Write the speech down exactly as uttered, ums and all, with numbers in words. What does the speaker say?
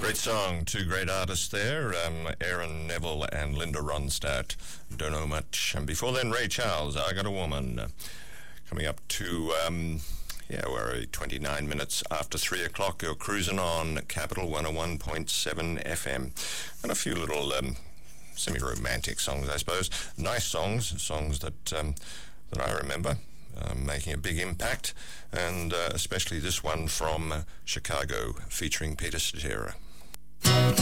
Great song, two great artists there, um, Aaron Neville and Linda Ronstadt, Don't Know Much. And before then, Ray Charles, I Got a Woman. Uh, coming up to, um, yeah, we're twenty-nine minutes after three o'clock. You're cruising on Capital one oh one point seven F M. And a few little um, semi-romantic songs, I suppose. Nice songs, songs that, um, that I remember. Uh, making a big impact, and uh, especially this one from uh, Chicago featuring Peter Cetera.